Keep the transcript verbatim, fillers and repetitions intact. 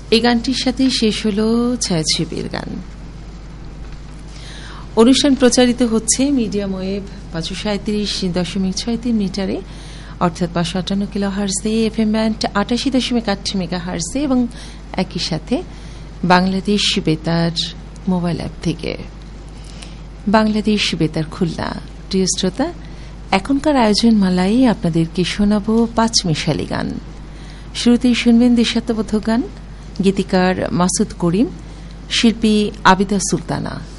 এই গানটির সাথে শেষ হল ছায়াছবির গান। অনুষ্ঠান প্রচারিত হচ্ছে মিডিয়াম ওয়েভ পাঁচশো সাঁত্রিশ দশমিক ছয় তিন মিটারে, অর্থাৎ পাঁচশো আটান্ন কিলো হার্জে, এফ এম ব্যান্ড আটাশি দশমিক আট মেগা হার্জে এবং একই সাথে বাংলাদেশ বেতার মোবাইল অ্যাপ থেকে। বাংলাদেশ বেতার খুলনা। প্রিয় শ্রোতা, এখনকার আয়োজন মালাই আপনাদেরকে শোনাব পাঁচ মিশালি গান। শুরুতেই শুনবেন দেশাত্মবোধক গান, গীতিকার মাসুদ করিম, শিল্পী আবিদা সুলতানা।